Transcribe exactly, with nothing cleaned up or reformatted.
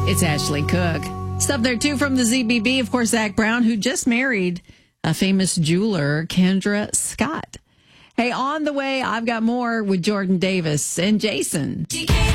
It's Ashley Cook. Stuff there, too, from the Z B B. Of course, Zach Brown, who just married a famous jeweler, Kendra Scott. Hey, on the way, I've got more with Jordan Davis and Jason.